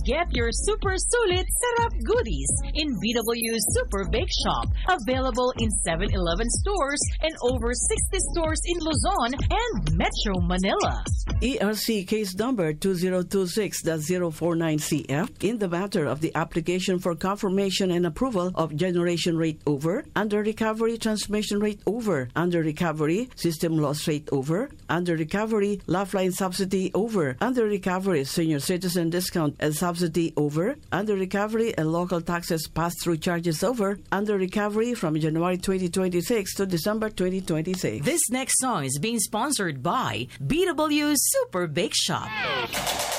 Get your super sulit sarap goodies in BW Super Bake Shop. Available in 7-Eleven stores and over 60 stores in Luzon and Metro Manila. ERC case number 2026-049CF in the matter of the application for confirmation and approval of generation rate over, under recovery transmission rate over, under recovery system loss rate over, under recovery lifeline subsidy over, under recovery senior citizen discount and subsidy over, under recovery and local taxes pass-through charges over, under recovery from January 2026 to December 2026. This next song is being sponsored by BW Super Bake Shop.